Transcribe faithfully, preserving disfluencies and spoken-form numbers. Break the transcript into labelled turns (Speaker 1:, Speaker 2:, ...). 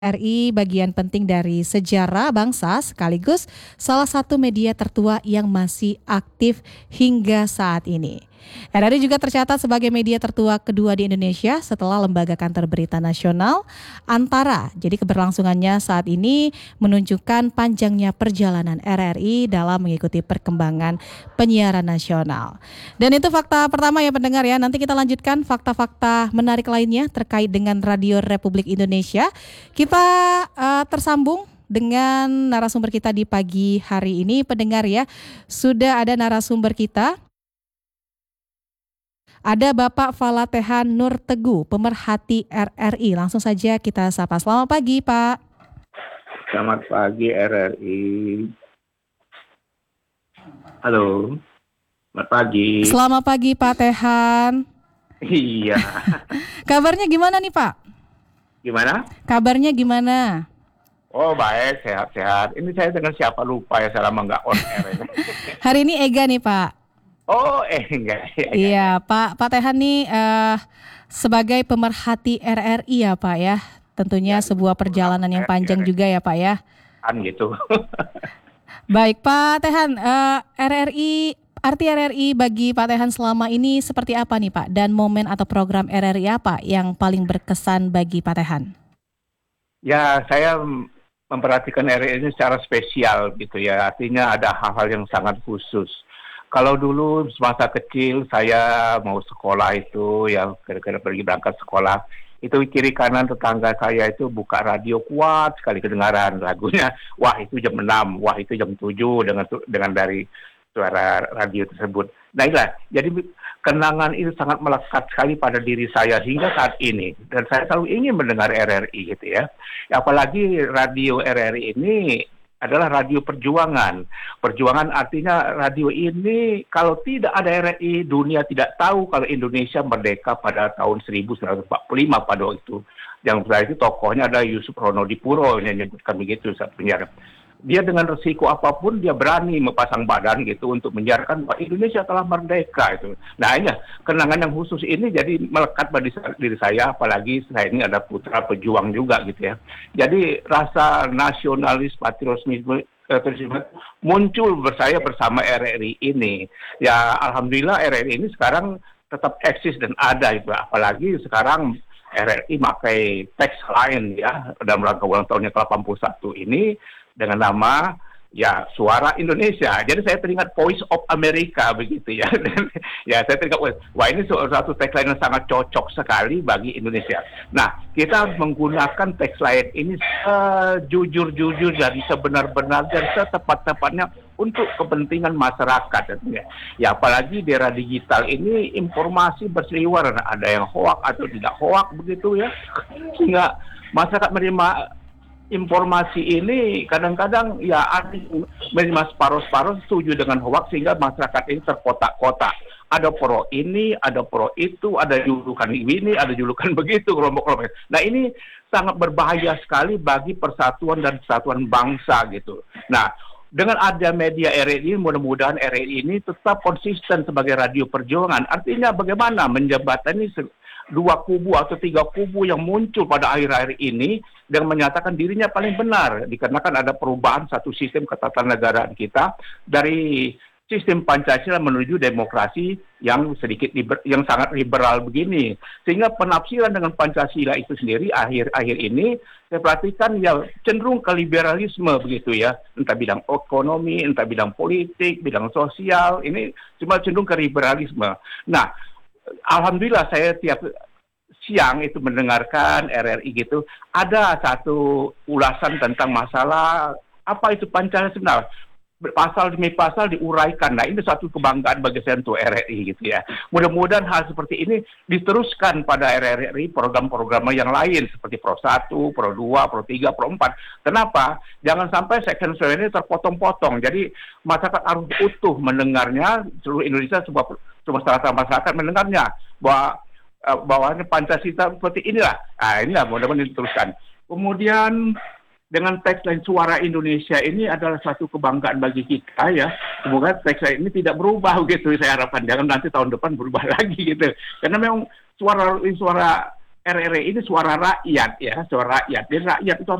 Speaker 1: R I bagian penting dari sejarah bangsa sekaligus salah satu media tertua yang masih aktif hingga saat ini. R R I juga tercatat sebagai media tertua kedua di Indonesia setelah Lembaga Kantor Berita Nasional Antara. Jadi keberlangsungannya saat ini menunjukkan panjangnya perjalanan R R I dalam mengikuti perkembangan penyiaran nasional. Dan itu fakta pertama ya pendengar ya. Nanti kita lanjutkan fakta-fakta menarik lainnya terkait dengan Radio Republik Indonesia. Kita uh, tersambung dengan narasumber kita di pagi hari ini pendengar ya. Sudah ada narasumber kita. Ada Bapak Falatehan Nur Teguh, pemerhati R R I. Langsung saja kita sapa. Selamat pagi, Pak.
Speaker 2: Selamat pagi, R R I. Halo. Selamat pagi.
Speaker 1: Selamat pagi, Pak Tehan.
Speaker 2: Iya.
Speaker 1: Kabarnya gimana nih, Pak?
Speaker 2: Gimana?
Speaker 1: Kabarnya gimana?
Speaker 2: Oh, baik, sehat-sehat. Ini saya dengan siapa lupa ya, saya lama nggak on air.
Speaker 1: Hari ini Ega nih, Pak.
Speaker 2: Oh, eh enggak.
Speaker 1: Iya, Pak Pak Tehan nih uh, sebagai pemerhati R R I ya, Pak ya. Tentunya ya, sebuah perjalanan yang panjang R R I juga ya, Pak ya.
Speaker 2: Kan gitu.
Speaker 1: Baik, Pak Tehan, uh, R R I, arti R R I bagi Pak Tehan selama ini seperti apa nih, Pak? Dan momen atau program R R I apa yang paling berkesan bagi Pak Tehan?
Speaker 2: Ya, saya memperhatikan R R I ini secara spesial gitu ya. Artinya ada hal-hal yang sangat khusus. Kalau dulu semasa kecil saya mau sekolah itu, ya kira-kira pergi berangkat sekolah, itu kiri kanan tetangga saya itu buka radio kuat sekali kedengaran lagunya. Wah itu jam enam, wah itu jam tujuh dengan dengan dari suara radio tersebut. Nah inilah, jadi kenangan itu sangat melekat sekali pada diri saya hingga saat ini. Dan saya selalu ingin mendengar R R I gitu ya. Apalagi radio R R I ini adalah radio perjuangan. Perjuangan artinya radio ini kalau tidak ada R R I, dunia tidak tahu kalau Indonesia merdeka pada tahun seribu sembilan ratus empat puluh lima pada waktu itu. Yang pada itu tokohnya ada Yusuf Ronodipuro yang menyebutkan begitu saat penyiaran. Dia dengan resiko apapun dia berani mempasang badan gitu untuk menyiarkan bahwa Indonesia telah merdeka itu. Nah ini kenangan yang khusus ini jadi melekat pada diri saya, apalagi saya ini ada putra pejuang juga gitu ya. Jadi rasa nasionalis patriotisme muncul bersama bersama R R I ini. Ya alhamdulillah R R I ini sekarang tetap eksis dan ada itu. Apalagi sekarang R R I pakai teks lain ya dalam rangka ulang tahunnya ke delapan puluh satu ini dengan nama ya Suara Indonesia. Jadi saya teringat Voice of America begitu ya. Ya saya teringat wah ini suatu tagline yang sangat cocok sekali bagi Indonesia. Nah kita harus menggunakan tagline ini sejujur-jujur dan sebenar-benar dan setepat-tepatnya untuk kepentingan masyarakat. Ya apalagi di era digital ini informasi berseliweran, ada yang hoak atau tidak hoak begitu ya, sehingga masyarakat menerima informasi ini kadang-kadang ya menerima separuh-separuh setuju dengan hoak sehingga masyarakat ini terkotak-kotak. Ada pro ini, ada pro itu, ada julukan ini, ada julukan begitu, kelompok-kelompok. Nah ini sangat berbahaya sekali bagi persatuan dan kesatuan bangsa gitu. Nah dengan ada media R R I, mudah-mudahan R R I ini tetap konsisten sebagai radio perjuangan. Artinya bagaimana menjembatani dua kubu atau tiga kubu yang muncul pada akhir-akhir ini dan menyatakan dirinya paling benar dikarenakan ada perubahan satu sistem ketatanegaraan kita dari sistem Pancasila menuju demokrasi yang sedikit liber, yang sangat liberal begini, sehingga penafsiran dengan Pancasila itu sendiri akhir-akhir ini saya perhatikan ya cenderung ke liberalisme begitu ya, entah bidang ekonomi, entah bidang politik, bidang sosial, ini cuma cenderung ke liberalisme. Nah alhamdulillah saya tiap siang itu mendengarkan R R I gitu, ada satu ulasan tentang masalah apa itu Pancasila, pasal demi pasal diuraikan. Nah ini satu kebanggaan bagi saya untuk R R I gitu ya. Mudah-mudahan hal seperti ini diteruskan pada R R I program-program yang lain seperti Pro satu, Pro dua, Pro tiga, Pro empat. Kenapa? Jangan sampai segmen-segmen ini terpotong-potong. Jadi masyarakat harus utuh mendengarnya, seluruh Indonesia semua semua masyarakat mendengarnya bahwa bahwa Pancasila seperti inilah. Nah inilah mudah-mudahan diteruskan. Kemudian dengan tagline Suara Indonesia ini adalah satu kebanggaan bagi kita ya. Semoga tagline ini tidak berubah gitu saya harapkan. Jangan nanti tahun depan berubah lagi gitu. Karena memang suara suara R R I ini suara rakyat ya, suara rakyat. Jadi rakyat itu